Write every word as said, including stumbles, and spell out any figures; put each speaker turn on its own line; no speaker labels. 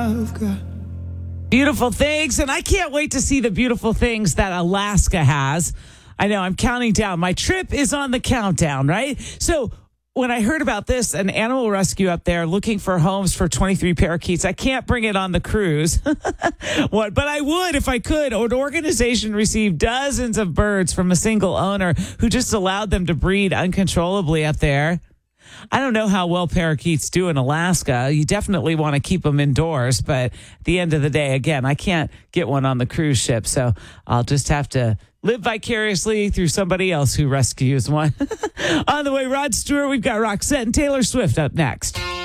I've got.
Beautiful things. And I can't wait to see the beautiful things that Alaska has. I know I'm counting down. My trip is on the countdown, right? So when I heard about this, an animal rescue up there looking for homes for twenty-three parakeets, I can't bring it on the cruise. What? But I would if I could. An organization received dozens of birds from a single owner who just allowed them to breed uncontrollably up there. I don't know how well parakeets do in Alaska. You definitely want to keep them indoors. But at the end of the day, again, I can't get one on the cruise ship. So I'll just have to live vicariously through somebody else who rescues one. On the way, Rod Stewart, we've got Roxette and Taylor Swift up next.